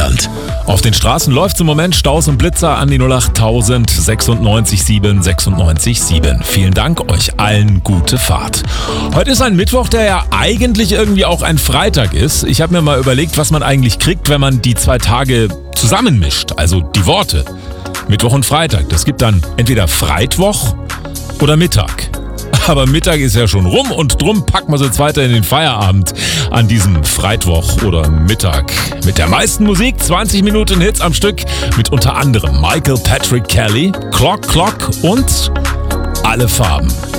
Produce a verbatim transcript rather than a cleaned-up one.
Rheinland. Auf den Straßen läuft's im Moment, Staus und Blitzer an die null acht tausend sechsundneunzig sieben sechsundneunzig sieben. Vielen Dank, euch allen gute Fahrt. Heute ist ein Mittwoch, der ja eigentlich irgendwie auch ein Freitag ist. Ich habe mir mal überlegt, was man eigentlich kriegt, wenn man die zwei Tage zusammenmischt, also die Worte. Mittwoch und Freitag. Das gibt dann entweder Freitwoch oder Mittag. Aber Mittag ist ja schon rum und drum packen wir es jetzt weiter in den Feierabend an diesem Freitwoch oder Mittag. Mit der meisten Musik, zwanzig Minuten Hits am Stück, mit unter anderem Michael Patrick Kelly, Clock Clock und Alle Farben.